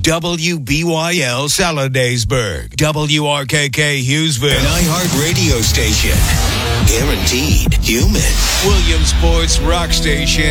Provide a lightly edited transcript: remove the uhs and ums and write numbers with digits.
WBYL Saladaysburg, WRKK Hughesville, an iHeart radio station. Guaranteed human. Williamsport's rock station.